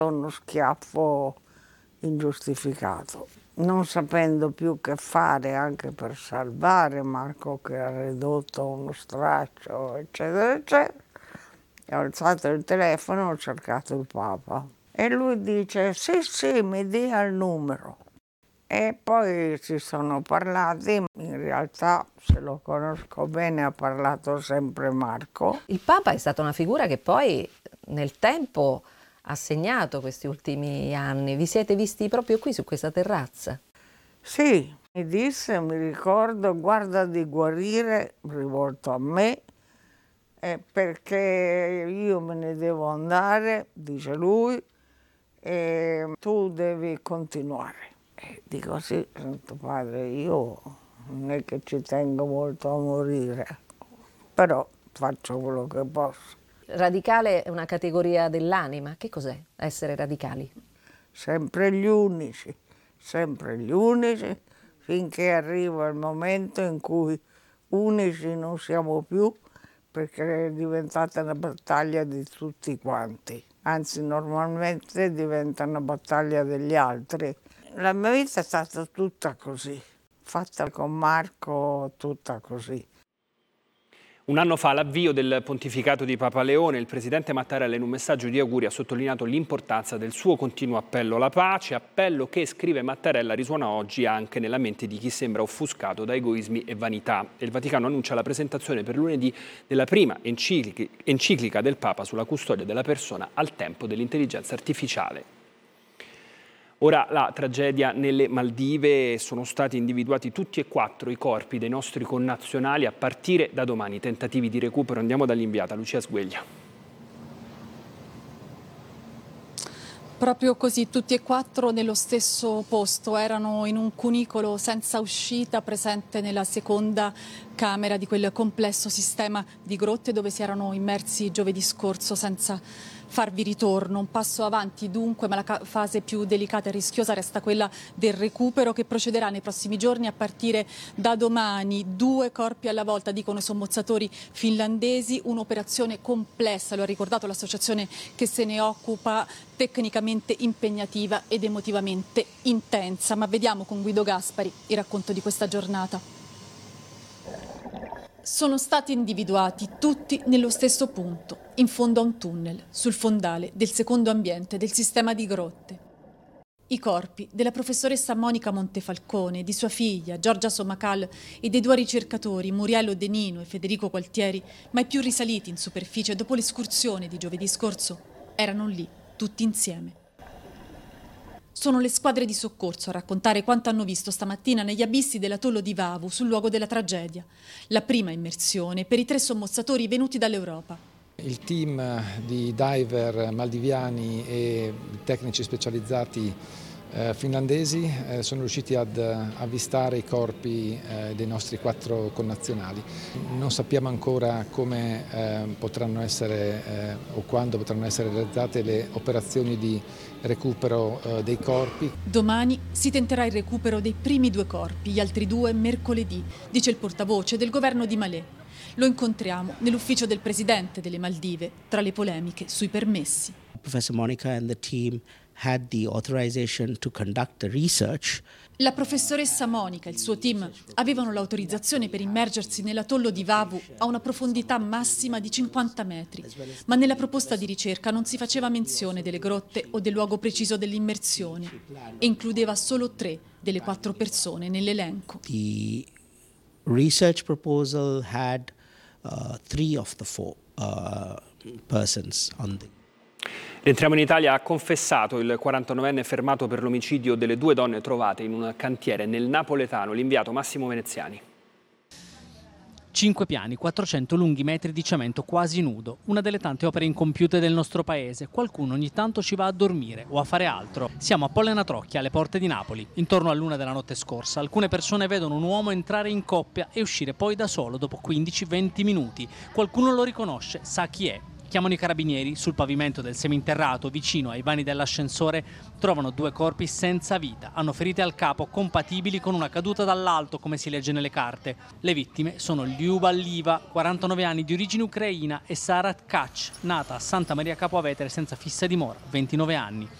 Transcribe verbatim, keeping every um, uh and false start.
Uno schiaffo ingiustificato, non sapendo più che fare anche per salvare Marco che era ridotto a uno straccio, eccetera, eccetera. Ho alzato il telefono, ho cercato il Papa e lui dice sì, sì, mi dia il numero. E poi ci sono parlati, in realtà se lo conosco bene ha parlato sempre Marco. Il Papa è stata una figura che poi nel tempo ha segnato questi ultimi anni. Vi siete visti proprio qui su questa terrazza? Sì, mi disse, mi ricordo, guarda di guarire, rivolto a me, eh, perché io me ne devo andare, dice lui, e tu devi continuare. E dico sì, Santo Padre, io non è che ci tengo molto a morire, però faccio quello che posso. Radicale è una categoria dell'anima. Che cos'è essere radicali? Sempre gli unici, sempre gli unici, finché arriva il momento in cui unici non siamo più, perché è diventata una battaglia di tutti quanti. Anzi, normalmente diventa una battaglia degli altri. La mia vita è stata tutta così, fatta con Marco, tutta così. Un anno fa, all'avvio del pontificato di Papa Leone, il presidente Mattarella in un messaggio di auguri ha sottolineato l'importanza del suo continuo appello alla pace, appello che, scrive Mattarella, risuona oggi anche nella mente di chi sembra offuscato da egoismi e vanità. E il Vaticano annuncia la presentazione per lunedì della prima enciclica del Papa sulla custodia della persona al tempo dell'intelligenza artificiale. Ora la tragedia nelle Maldive, sono stati individuati tutti e quattro i corpi dei nostri connazionali a partire da domani. Tentativi di recupero, andiamo dall'inviata Lucia Sgueglia. Proprio così, tutti e quattro nello stesso posto, erano in un cunicolo senza uscita presente nella seconda camera di quel complesso sistema di grotte dove si erano immersi giovedì scorso senza farvi ritorno. Un passo avanti dunque, ma la fase più delicata e rischiosa resta quella del recupero che procederà nei prossimi giorni a partire da domani. Due corpi alla volta, dicono i sommozzatori finlandesi, un'operazione complessa, lo ha ricordato l'associazione che se ne occupa, tecnicamente impegnativa ed emotivamente intensa. Ma vediamo con Guido Gaspari il racconto di questa giornata. Sono stati individuati tutti nello stesso punto, in fondo a un tunnel, sul fondale del secondo ambiente del sistema di grotte. I corpi della professoressa Monica Montefalcone, di sua figlia Giorgia Somacal e dei due ricercatori Muriello De Nino e Federico Gualtieri, mai più risaliti in superficie dopo l'escursione di giovedì scorso, erano lì, tutti insieme. Sono le squadre di soccorso a raccontare quanto hanno visto stamattina negli abissi dell'atollo di Vavu, sul luogo della tragedia. La prima immersione per i tre sommozzatori venuti dall'Europa. Il team di diver maldiviani e tecnici specializzati eh, finlandesi eh, sono riusciti ad avvistare i corpi eh, dei nostri quattro connazionali. Non sappiamo ancora come eh, potranno essere eh, o quando potranno essere realizzate le operazioni di recupero eh, dei corpi. Domani si tenterà il recupero dei primi due corpi, gli altri due mercoledì, dice il portavoce del governo di Malé. Lo incontriamo nell'ufficio del presidente delle Maldive, tra le polemiche sui permessi. Professor Monica and the team had the authorization to conduct the research. La professoressa Monica e il suo team avevano l'autorizzazione per immergersi nell'atollo di Vavu a una profondità massima di cinquanta metri, ma nella proposta di ricerca non si faceva menzione delle grotte o del luogo preciso dell'immersione e includeva solo tre delle quattro persone nell'elenco. The research proposal had uh, three of the four uh, persons on the Rientriamo in Italia. Ha confessato il quarantanovenne fermato per l'omicidio delle due donne trovate in un cantiere nel napoletano, l'inviato Massimo Veneziani. Cinque piani, quattrocento lunghi metri di cemento quasi nudo, una delle tante opere incompiute del nostro paese. Qualcuno ogni tanto ci va a dormire o a fare altro. Siamo a Pollena Trocchia, alle porte di Napoli. Intorno all'una della notte scorsa, alcune persone vedono un uomo entrare in coppia e uscire poi da solo dopo quindici venti minuti. Qualcuno lo riconosce, sa chi è. Chiamano i carabinieri, sul pavimento del seminterrato vicino ai vani dell'ascensore trovano due corpi senza vita. Hanno ferite al capo compatibili con una caduta dall'alto, come si legge nelle carte. Le vittime sono Liuba Liva, quarantanove anni, di origine ucraina, e Sara Tkac, nata a Santa Maria Capua Vetere senza fissa dimora, ventinove anni.